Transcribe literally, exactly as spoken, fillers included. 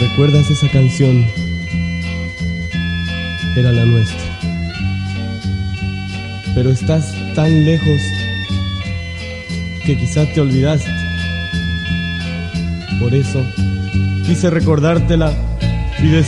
¿Recuerdas esa canción? Era la nuestra. Pero estás tan lejos que quizás te olvidaste. Por eso quise recordártela